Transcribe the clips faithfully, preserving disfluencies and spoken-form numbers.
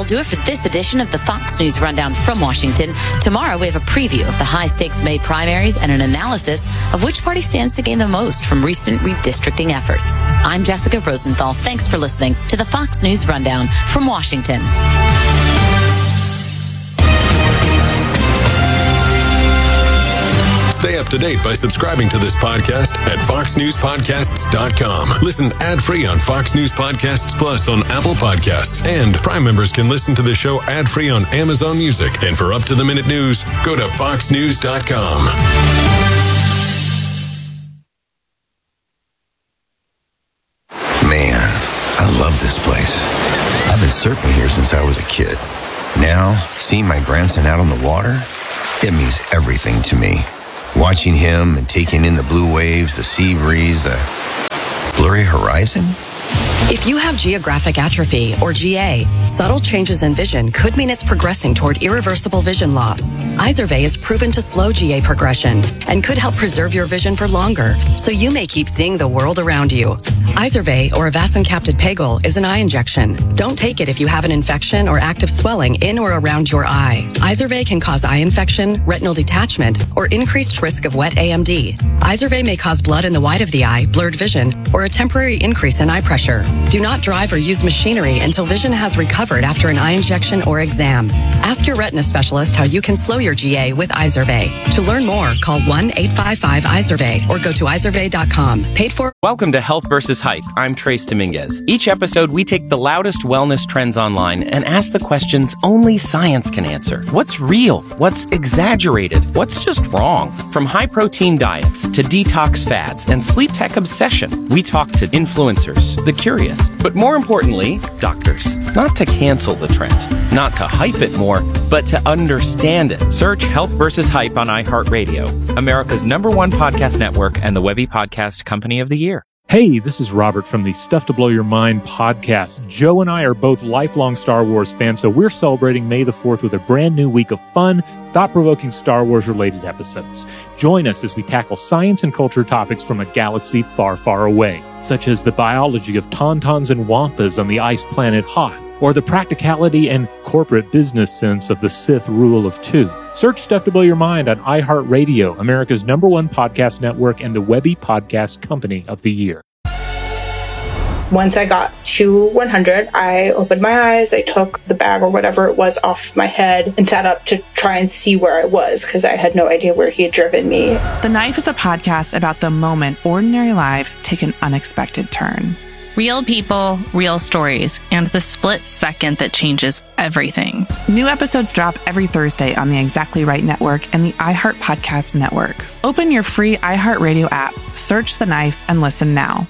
That'll do it for this edition of the Fox News Rundown from Washington. Tomorrow, we have a preview of the high-stakes May primaries and an analysis of which party stands to gain the most from recent redistricting efforts. I'm Jessica Rosenthal. Thanks for listening to the Fox News Rundown from Washington. Stay up to date by subscribing to this podcast at fox news podcasts dot com. Listen ad-free on Fox News Podcasts Plus on Apple Podcasts. And Prime members can listen to the show ad-free on Amazon Music. And for up-to-the-minute news, go to fox news dot com. Man, I love this place. I've been surfing here since I was a kid. Now, seeing my grandson out on the water, it means everything to me. Watching him and taking in the blue waves, the sea breeze, the blurry horizon. If you have geographic atrophy, or G A, subtle changes in vision could mean it's progressing toward irreversible vision loss. Izervay is proven to slow G A progression and could help preserve your vision for longer, so you may keep seeing the world around you. Izervay, or avacincaptad pegol, is an eye injection. Don't take it if you have an infection or active swelling in or around your eye. Izervay can cause eye infection, retinal detachment, or increased risk of wet A M D. Izervay may cause blood in the white of the eye, blurred vision, or a temporary increase in eye pressure. Do not drive or use machinery until vision has recovered after an eye injection or exam. Ask your retina specialist how you can slow your G A with Izervay. To learn more, call one eight five five Izervay or go to izervay dot com. Paid for. Welcome to Health versus Hype. I'm Trace Dominguez. Each episode, we take the loudest wellness trends online and ask the questions only science can answer. What's real? What's exaggerated? What's just wrong? From high-protein diets to detox fads and sleep tech obsession, we talk to influencers, the curious, but more importantly, doctors. Not to cancel the trend, not to hype it more, but to understand it. Search Health versus Hype on iHeartRadio, America's number one podcast network and the Webby Podcast Company of the Year. Hey, this is Robert from the Stuff to Blow Your Mind podcast. Joe and I are both lifelong Star Wars fans, so we're celebrating May the fourth with a brand new week of fun, thought-provoking Star Wars-related episodes. Join us as we tackle science and culture topics from a galaxy far, far away, such as the biology of tauntauns and wampas on the ice planet Hoth, or the practicality and corporate business sense of the Sith rule of two. Search Stuff to Blow Your Mind on iHeartRadio, America's number one podcast network and the Webby Podcast Company of the Year. Once I got to one hundred, I opened my eyes, I took the bag or whatever it was off my head and sat up to try and see where I was because I had no idea where he had driven me. The Knife is a podcast about the moment ordinary lives take an unexpected turn. Real people, real stories, and the split second that changes everything. New episodes drop every Thursday on the Exactly Right Network and the iHeart Podcast Network. Open your free iHeartRadio app, search The Knife, and listen now.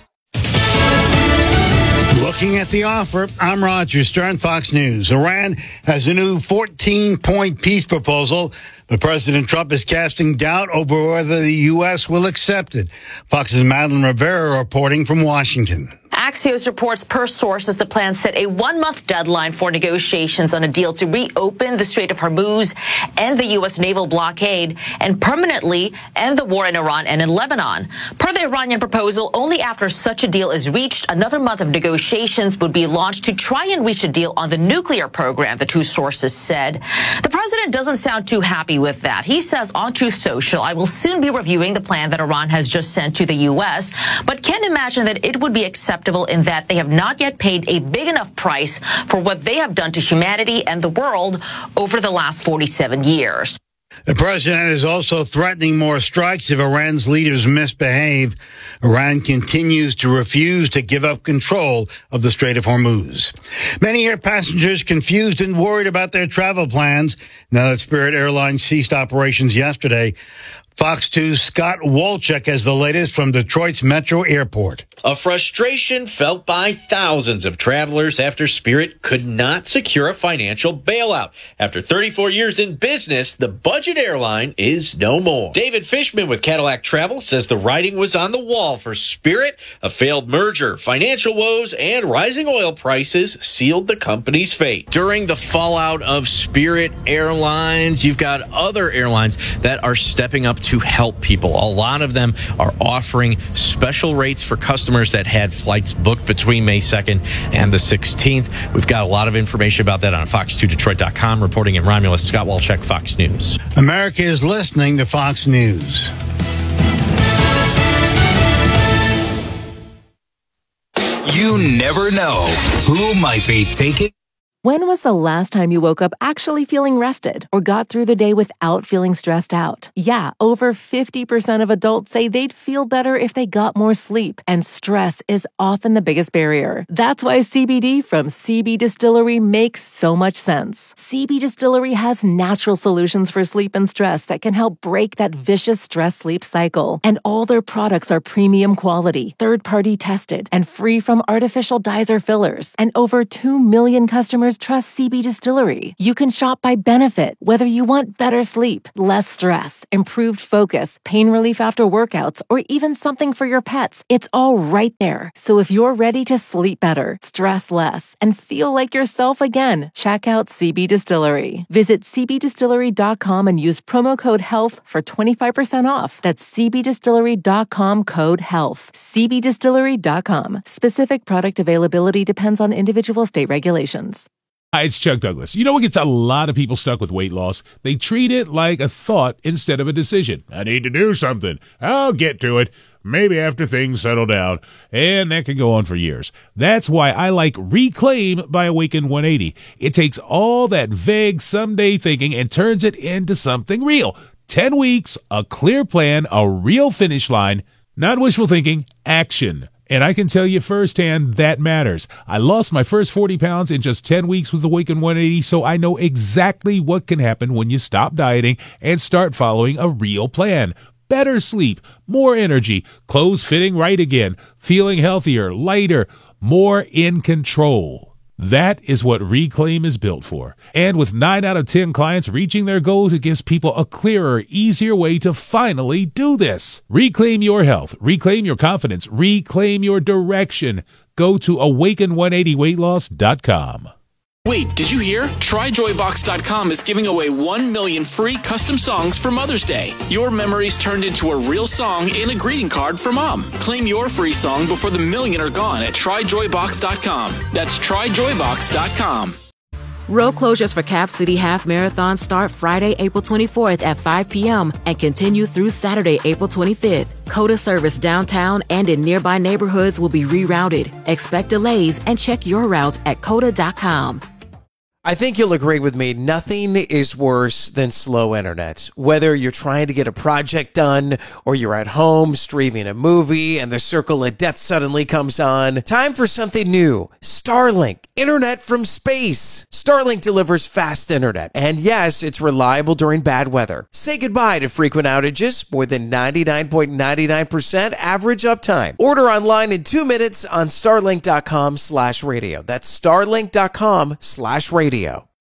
Looking at the offer, I'm Roger Stern, Fox News. Iran has a new fourteen-point peace proposal, but President Trump is casting doubt over whether the U S will accept it. Fox's Madeline Rivera reporting from Washington. Axios reports per sources the plan set a one-month deadline for negotiations on a deal to reopen the Strait of Hormuz, end the U S naval blockade, and permanently end the war in Iran and in Lebanon. Per the Iranian proposal, only after such a deal is reached, another month of negotiations would be launched to try and reach a deal on the nuclear program, the two sources said. The president doesn't sound too happy with that. He says on Truth Social, I will soon be reviewing the plan that Iran has just sent to the U S, but can't imagine that it would be acceptable in that they have not yet paid a big enough price for what they have done to humanity and the world over the last forty-seven years. The president is also threatening more strikes if Iran's leaders misbehave. Iran continues to refuse to give up control of the Strait of Hormuz. Many air passengers confused and worried about their travel plans now that Spirit Airlines ceased operations yesterday. Fox two's Scott Wolchek has the latest from Detroit's Metro Airport. A frustration felt by thousands of travelers after Spirit could not secure a financial bailout. After thirty-four years in business, the budget airline is no more. David Fishman with Cadillac Travel says the writing was on the wall for Spirit. A failed merger, financial woes, and rising oil prices sealed the company's fate. During the fallout of Spirit Airlines, you've got other airlines that are stepping up to help people. A lot of them are offering special rates for customers that had flights booked between May second and the sixteenth. We've got a lot of information about that on fox two detroit dot com. Reporting in Romulus, Scott Walchek, Fox News. America is listening to Fox News. You never know who might be taking. When was the last time you woke up actually feeling rested or got through the day without feeling stressed out? Yeah, over fifty percent of adults say they'd feel better if they got more sleep, and stress is often the biggest barrier. That's why C B D from C B Distillery makes so much sense. C B Distillery has natural solutions for sleep and stress that can help break that vicious stress-sleep cycle. And all their products are premium quality, third-party tested, and free from artificial dyes or fillers. And over two million customers trust C B Distillery. You can shop by benefit, whether you want better sleep, less stress, improved focus, pain relief after workouts, or even something for your pets. It's all right there. So if you're ready to sleep better, stress less, and feel like yourself again, check out C B Distillery. Visit c b distillery dot com and use promo code HEALTH for twenty-five percent off. That's c b distillery dot com code HEALTH. c b distillery dot com. Specific product availability depends on individual state regulations. Hi, it's Chuck Douglas. You know what gets a lot of people stuck with weight loss? They treat it like a thought instead of a decision. I need to do something. I'll get to it. Maybe after things settle down. And that can go on for years. That's why I like Reclaim by Awaken one eighty. It takes all that vague someday thinking and turns it into something real. Ten weeks, a clear plan, a real finish line. Not wishful thinking, action. And I can tell you firsthand that matters. I lost my first forty pounds in just ten weeks with Awaken one eighty, so I know exactly what can happen when you stop dieting and start following a real plan. Better sleep, more energy, clothes fitting right again, feeling healthier, lighter, more in control. That is what Reclaim is built for. And with nine out of ten clients reaching their goals, it gives people a clearer, easier way to finally do this. Reclaim your health. Reclaim your confidence. Reclaim your direction. Go to awaken one eighty weight loss dot com. Wait, did you hear? try joy box dot com is giving away one million free custom songs for Mother's Day. Your memories turned into a real song and a greeting card for Mom. Claim your free song before the million are gone at try joy box dot com. That's try joy box dot com. Road closures for Cap City Half Marathon start Friday, April twenty-fourth at five p.m. and continue through Saturday, April twenty-fifth. COTA service downtown and in nearby neighborhoods will be rerouted. Expect delays and check your routes at cota dot com. I think you'll agree with me. Nothing is worse than slow internet. Whether you're trying to get a project done or you're at home streaming a movie and the circle of death suddenly comes on. Time for something new. Starlink. Internet from space. Starlink delivers fast internet. And yes, it's reliable during bad weather. Say goodbye to frequent outages. More than ninety-nine point nine nine percent average uptime. Order online in two minutes on starlink dot com slash radio. That's starlink dot com slash radio.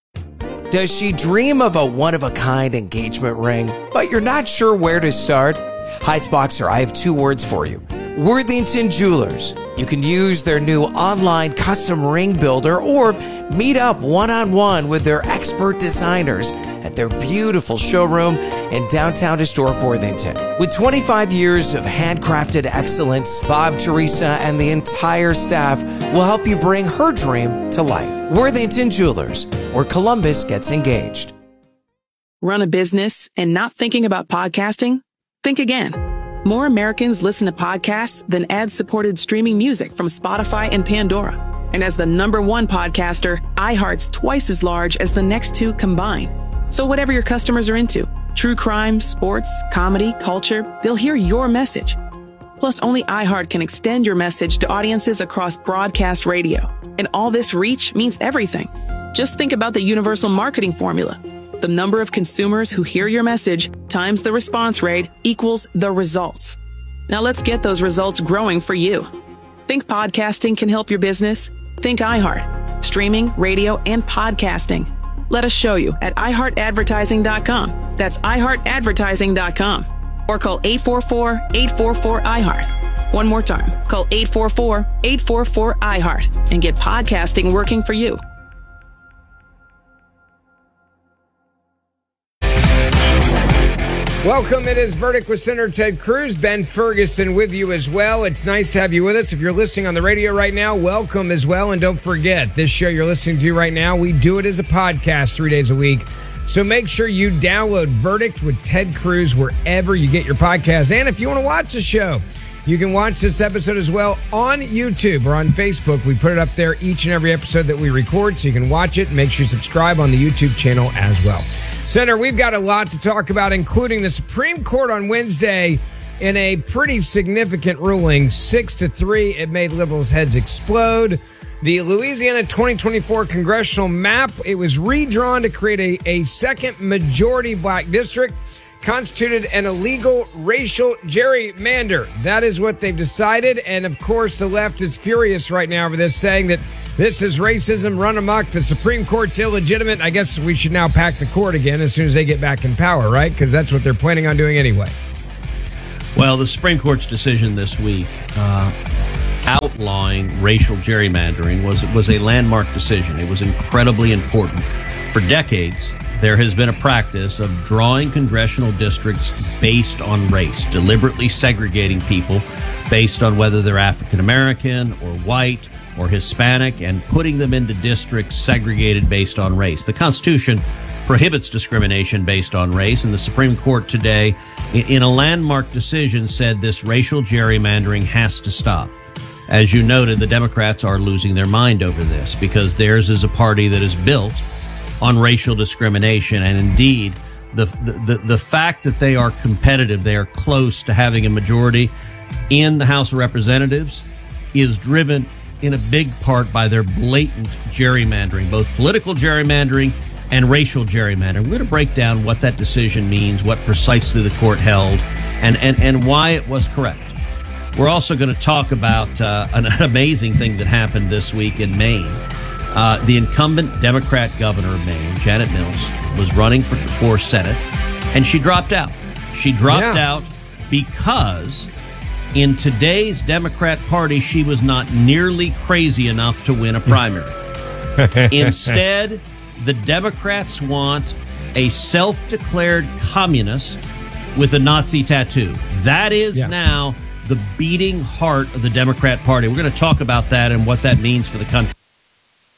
Does she dream of a one-of-a-kind engagement ring, but you're not sure where to start? Heights Boxer, I have two words for you. Worthington Jewelers. You can use their new online custom ring builder or meet up one-on-one with their expert designers at their beautiful showroom in downtown historic Worthington. With twenty-five years of handcrafted excellence, Bob, Teresa, and the entire staff will help you bring her dream to life. Worthington Jewelers, where Columbus gets engaged. Run a business and not thinking about podcasting? Think again. More Americans listen to podcasts than ad-supported streaming music from Spotify and Pandora. And as the number one podcaster, iHeart's twice as large as the next two combined. So whatever your customers are into, true crime, sports, comedy, culture, they'll hear your message. Plus, only iHeart can extend your message to audiences across broadcast radio. And all this reach means everything. Just think about the universal marketing formula. The number of consumers who hear your message times the response rate equals the results. Now let's get those results growing for you. Think podcasting can help your business? Think iHeart. Streaming, radio, and podcasting. Let us show you at i heart advertising dot com. That's i heart advertising dot com. Or call eight four four, eight four four, I heart. One more time. Call eight four four, eight four four, I heart and get podcasting working for you. Welcome. It is Verdict with Senator Ted Cruz. Ben Ferguson with you as well. It's nice to have you with us. If you're listening on the radio right now, welcome as well. And don't forget, this show you're listening to right now, we do it as a podcast three days a week. So make sure you download Verdict with Ted Cruz wherever you get your podcasts. And if you want to watch the show, you can watch this episode as well on YouTube or on Facebook. We put it up there each and every episode that we record, so you can watch it. Make sure you subscribe on the YouTube channel as well. Senator, we've got a lot to talk about, including the Supreme Court on Wednesday in a pretty significant ruling. Six to three, it made liberals' heads explode. The Louisiana twenty twenty-four congressional map, it was redrawn to create a, a second majority black district, constituted an illegal racial gerrymander. That is what they've decided. And of course, the left is furious right now over this, saying that this is racism run amok. The Supreme Court's illegitimate. I guess we should now pack the court again as soon as they get back in power, right? Because that's what they're planning on doing anyway. Well, the Supreme Court's decision this week uh, outlawing racial gerrymandering was was a landmark decision. It was incredibly important. For decades, there has been a practice of drawing congressional districts based on race, deliberately segregating people based on whether they're African American or white or Hispanic, and putting them into districts segregated based on race. The Constitution prohibits discrimination based on race, and the Supreme Court today, in a landmark decision, said this racial gerrymandering has to stop. As you noted, the Democrats are losing their mind over this because theirs is a party that is built on racial discrimination, and indeed, the, the the fact that they are competitive, they are close to having a majority in the House of Representatives, is driven in a big part by their blatant gerrymandering, both political gerrymandering and racial gerrymandering. We're going to break down what that decision means, what precisely the court held, and and, and why it was correct. We're also going to talk about uh, an amazing thing that happened this week in Maine. Uh, the incumbent Democrat governor of Maine, Janet Mills, was running for, for Senate, and she dropped out. She dropped yeah. out because in today's Democrat Party, she was not nearly crazy enough to win a primary. Instead, the Democrats want a self-declared communist with a Nazi tattoo. That is yeah. now the beating heart of the Democrat Party. We're going to talk about that and what that means for the country.